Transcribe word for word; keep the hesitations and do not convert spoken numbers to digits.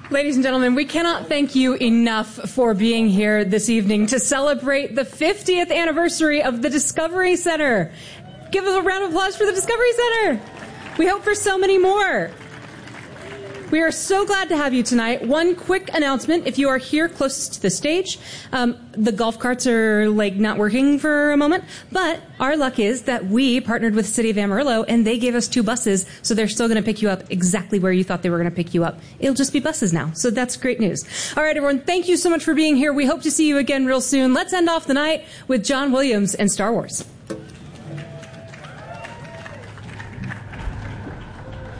Ladies and gentlemen, we cannot thank you enough for being here this evening to celebrate the fiftieth anniversary of the Discovery Center. Give us a round of applause for the Discovery Center. We hope for so many more. We are so glad to have you tonight. One quick announcement. If you are here closest to the stage, um, the golf carts are like not working for a moment, but our luck is that we partnered with the City of Amarillo and they gave us two buses, so they're still going to pick you up exactly where you thought they were going to pick you up. It'll just be buses now, so that's great news. All right, everyone, thank you so much for being here. We hope to see you again real soon. Let's end off the night with John Williams and Star Wars.